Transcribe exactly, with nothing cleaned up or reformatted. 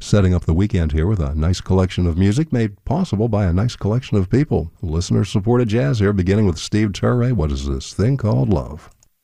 setting up the weekend here with a nice collection of music made possible by a nice collection of people. Listener-supported jazz here, beginning with Steve Turre. What is this thing called love?